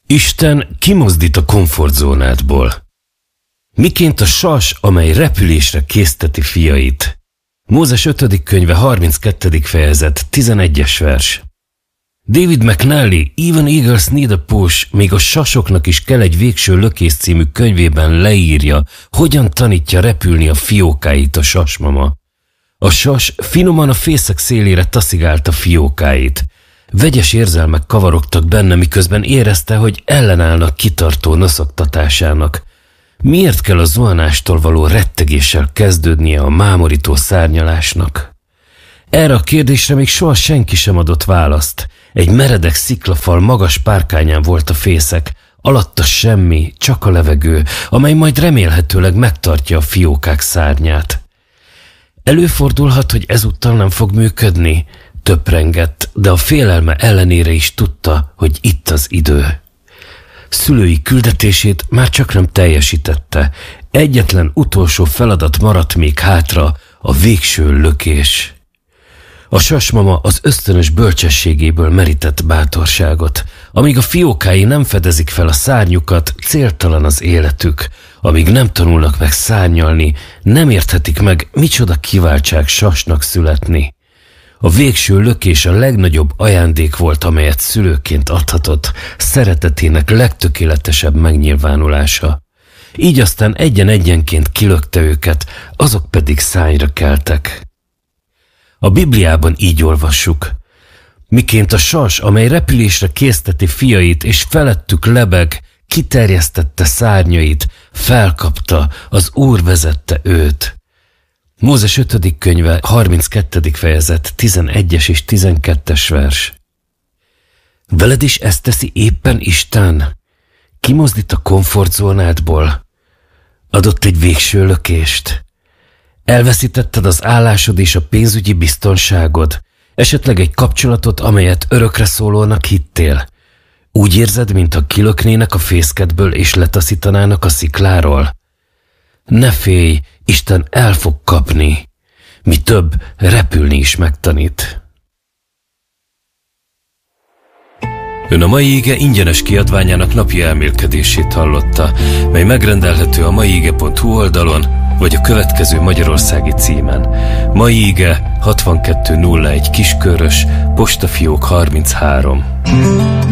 Isten kimozdít a komfortzónádból. Miként a sas, amely repülésre készteti fiait. Mózes 5. könyve 32. fejezet 11. vers. David McNally, Even Eagles Need a Push, még a sasoknak is kell egy végső lökés című könyvében leírja, hogyan tanítja repülni a fiókáit a sasmama. A sas finoman a fészek szélére taszigálta fiókáit. Vegyes érzelmek kavarogtak benne, miközben érezte, hogy ellenállnak kitartó noszogtatásának. Miért kell a zuhanástól való rettegéssel kezdődnie a mámorító szárnyalásnak? Erre a kérdésre még soha senki sem adott választ. Egy meredek sziklafal magas párkányán volt a fészek, alatta semmi, csak a levegő, amely majd remélhetőleg megtartja a fiókák szárnyát. Előfordulhat, hogy ezúttal nem fog működni, töprengett, de a félelme ellenére is tudta, hogy itt az idő. Szülői küldetését már csak nem teljesítette. Egyetlen utolsó feladat maradt még hátra, a végső lökés. A sasmama az ösztönös bölcsességéből merített bátorságot. Amíg a fiókái nem fedezik fel a szárnyukat, céltalan az életük. Amíg nem tanulnak meg szárnyalni, nem érthetik meg, micsoda kiváltság sasnak születni. A végső lökés a legnagyobb ajándék volt, amelyet szülőként adhatott, szeretetének legtökéletesebb megnyilvánulása. Így aztán egyen-egyenként kilökte őket, azok pedig szárnyra keltek. A Bibliában így olvassuk. Miként a sas, amely repülésre készteti fiait, és felettük lebeg, kiterjesztette szárnyait, felkapta, az Úr vezette őt. Mózes 5. könyve 32. fejezet 11. és 12. vers. Veled is ezt teszi éppen Isten? Kimozdít a komfortzónádból? Adott egy végső lökést? Elveszítetted az állásod és a pénzügyi biztonságod? Esetleg egy kapcsolatot, amelyet örökre szólónak hittél? Úgy érzed, mintha kilöknének a fészkedből és letaszítanának a szikláról? Ne félj, Isten el fog kapni. Mi több, repülni is megtanít. Ön a Mai Ige ingyenes kiadványának napi elmélkedését hallotta, mely megrendelhető a maiige.hu oldalon, vagy a következő magyarországi címen. Mai Ige 6201 Kiskörös, postafiók 33.